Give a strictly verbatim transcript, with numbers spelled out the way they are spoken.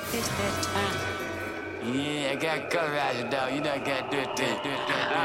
It's that time. Yeah, I got colorize it, dog. You know I gotta do it, do it, do it, do it.